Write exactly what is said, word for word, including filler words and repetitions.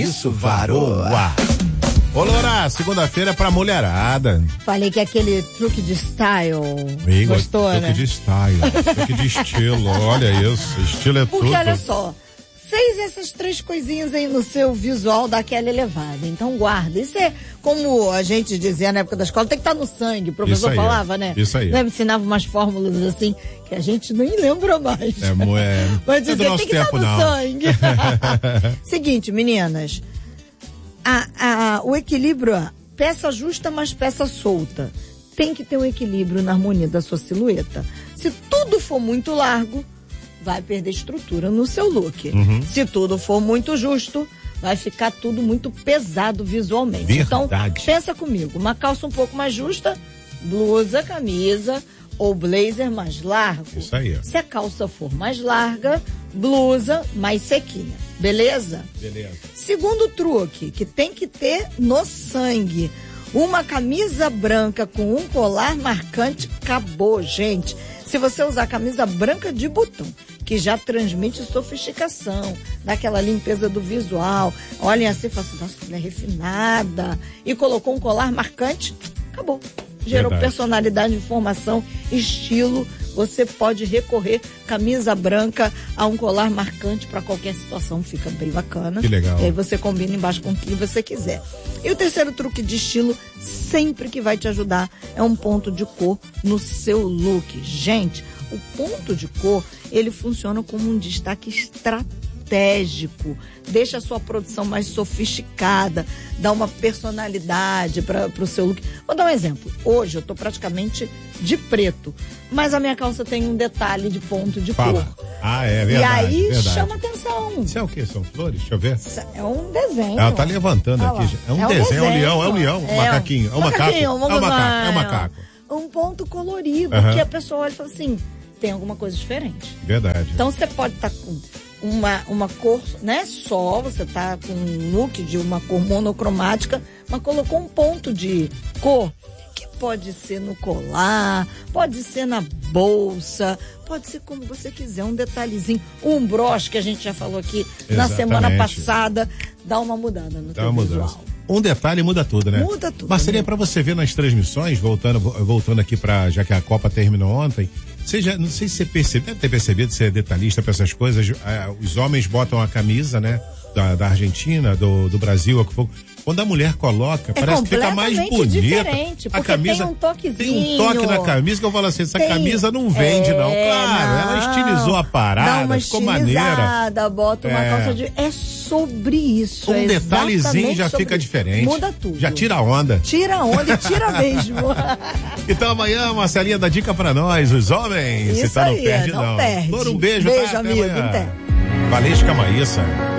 isso, varoa. Ô, Loura, segunda-feira é pra mulherada. Falei que aquele truque de style. Amigo, gostou, truque né? de style, truque de estilo, olha isso, estilo é Porque tudo. olha só, fez essas três coisinhas aí no seu visual daquela elevada. Então guarda. Isso é como a gente dizia na época da escola, tem que estar no sangue. O professor aí, falava, né? Isso aí. Né? Me ensinava umas fórmulas assim que a gente nem lembra mais. É, é, Mas é do dizia, nosso tem que tempo, estar no não. sangue. Seguinte, meninas. A, a, o equilíbrio, a peça justa, mas peça solta. Tem que ter um equilíbrio na harmonia da sua silhueta. Se tudo for muito largo, vai perder estrutura no seu look. Uhum. Se tudo for muito justo, vai ficar tudo muito pesado visualmente. Verdade. Então, pensa comigo. Uma calça um pouco mais justa, blusa, camisa ou blazer mais largo. Isso aí. Se a calça for mais larga, blusa mais sequinha. Beleza? Beleza. Segundo truque, que tem que ter no sangue. Uma camisa branca com um colar marcante, acabou, gente. Se você usar camisa branca de botão, que já transmite sofisticação, dá aquela limpeza do visual, olhem assim e falam assim, nossa, ela é refinada, e colocou um colar marcante, acabou. Gerou Verdade. Personalidade, informação, estilo. Você pode recorrer camisa branca a um colar marcante para qualquer situação, fica bem bacana. Que legal. E aí você combina embaixo com o que você quiser. E o terceiro truque de estilo, sempre que vai te ajudar, é um ponto de cor no seu look. Gente, o ponto de cor, ele funciona como um destaque estratégico. Deixa a sua produção mais sofisticada, dá uma personalidade para o seu look. Vou dar um exemplo. Hoje eu tô praticamente de preto, mas a minha calça tem um detalhe de ponto de Fala. cor. Ah, é verdade. E aí verdade. chama atenção. Isso é o quê? São flores? Deixa eu ver. É um desenho. Ela tá levantando Ah aqui. lá. É um, É um desenho, é um desenho. leão, é um leão, um É, macaquinho, é um macaco. macaquinho, É um macaco, é um macaco. Um ponto colorido, Uhum. que a pessoa olha e fala assim, tem alguma coisa diferente. Verdade. Então você pode estar com uma, uma cor, né, só, você tá com um look de uma cor monocromática, mas colocou um ponto de cor, que pode ser no colar, pode ser na bolsa, pode ser como você quiser, um detalhezinho, um broche que a gente já falou aqui na Exatamente. semana passada, dá uma mudada no Dá teu uma visual. mudança. Um detalhe muda tudo, né? Muda tudo. Marcelinha, né? pra você ver nas transmissões, voltando, voltando aqui pra, já que a Copa terminou ontem, você já, não sei se você percebeu, deve ter percebido, você é detalhista pra essas coisas, é, os homens botam a camisa, né? Da, da Argentina, do, do Brasil, quando a mulher coloca, é parece que fica mais bonita. Diferente, a porque camisa tem um toquezinho. Tem um toque na camisa que eu falo assim, essa tem, camisa não vende, é, não. Claro, não. ela estilizou a parada, Dá uma ficou maneira. Bota uma é. calça de. É sobre isso. Um é detalhezinho já sobre fica isso. diferente. Muda tudo. Já tira a onda. Tira a onda e tira mesmo. Então amanhã, Marcelinha dá dica pra nós, os homens. Isso Se tá, aí, não perde, não. não. perde. Loura, um beijo, beijo tá? amigo. Até amanhã. Até. Valesca Maíssa.